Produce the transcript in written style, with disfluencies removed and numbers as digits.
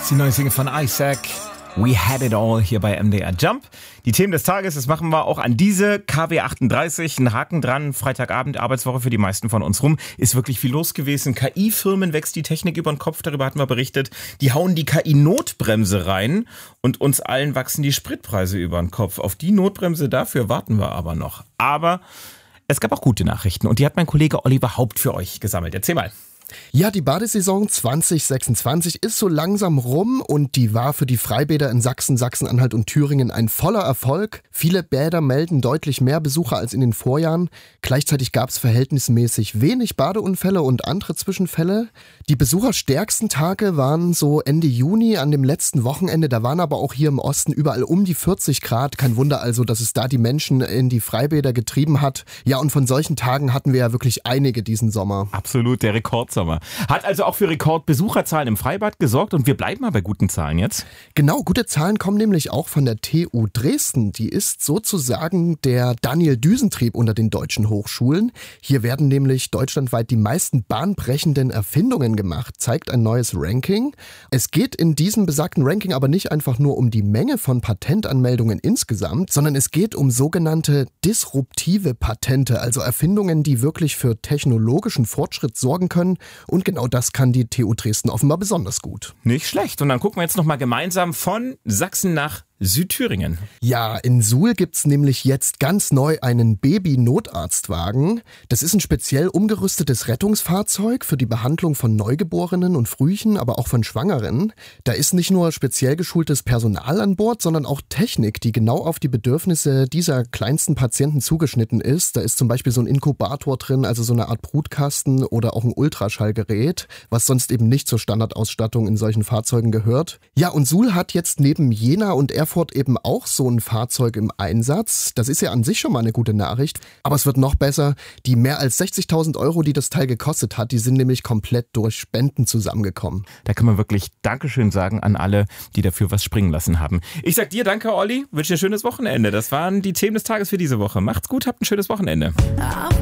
Die neue Single von Isaac. We had it all hier bei MDR Jump. Die Themen des Tages, das machen wir auch an diese KW 38. Ein Haken dran, Freitagabend, Arbeitswoche für die meisten von uns rum. Ist wirklich viel los gewesen. KI-Firmen wächst die Technik über den Kopf, darüber hatten wir berichtet. Die hauen die KI-Notbremse rein und uns allen wachsen die Spritpreise über den Kopf. Auf die Notbremse, dafür warten wir aber noch. Aber es gab auch gute Nachrichten und die hat mein Kollege Oliver Haupt für euch gesammelt. Erzähl mal. Ja, die Badesaison 2026 ist so langsam rum und die war für die Freibäder in Sachsen, Sachsen-Anhalt und Thüringen ein voller Erfolg. Viele Bäder melden deutlich mehr Besucher als in den Vorjahren. Gleichzeitig gab es verhältnismäßig wenig Badeunfälle und andere Zwischenfälle. Die besucherstärksten Tage waren so Ende Juni an dem letzten Wochenende. Da waren aber auch hier im Osten überall um die 40 Grad. Kein Wunder also, dass es da die Menschen in die Freibäder getrieben hat. Ja, und von solchen Tagen hatten wir ja wirklich einige diesen Sommer. Absolut, der Rekordsommer. Hat also auch für Rekordbesucherzahlen im Freibad gesorgt und wir bleiben mal bei guten Zahlen jetzt. Genau, gute Zahlen kommen nämlich auch von der TU Dresden. Die ist sozusagen der Daniel-Düsentrieb unter den deutschen Hochschulen. Hier werden nämlich deutschlandweit die meisten bahnbrechenden Erfindungen gemacht, zeigt ein neues Ranking. Es geht in diesem besagten Ranking aber nicht einfach nur um die Menge von Patentanmeldungen insgesamt, sondern es geht um sogenannte disruptive Patente, also Erfindungen, die wirklich für technologischen Fortschritt sorgen können. Und genau das kann die TU Dresden offenbar besonders gut. Nicht schlecht. Und dann gucken wir jetzt nochmal gemeinsam von Sachsen nach Südthüringen. Ja, in Suhl gibt's nämlich jetzt ganz neu einen Baby-Notarztwagen. Das ist ein speziell umgerüstetes Rettungsfahrzeug für die Behandlung von Neugeborenen und Frühchen, aber auch von Schwangeren. Da ist nicht nur speziell geschultes Personal an Bord, sondern auch Technik, die genau auf die Bedürfnisse dieser kleinsten Patienten zugeschnitten ist. Da ist zum Beispiel so ein Inkubator drin, also so eine Art Brutkasten oder auch ein Ultraschallgerät, was sonst eben nicht zur Standardausstattung in solchen Fahrzeugen gehört. Ja, und Suhl hat jetzt neben Jena und Erfurt eben auch so ein Fahrzeug im Einsatz. Das ist ja an sich schon mal eine gute Nachricht. Aber es wird noch besser. Die mehr als 60.000 Euro, die das Teil gekostet hat, die sind nämlich komplett durch Spenden zusammengekommen. Da kann man wirklich Dankeschön sagen an alle, die dafür was springen lassen haben. Ich sag dir danke, Olli. Wünsche dir ein schönes Wochenende. Das waren die Themen des Tages für diese Woche. Macht's gut, habt ein schönes Wochenende.